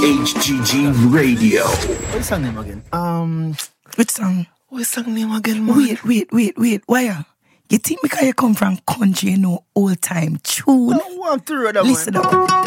HGG Radio. What's the name again? Which song? What's the name again, man? Wait. Why? You think because you come from country, you know, old time tune? I want to read that Listen up.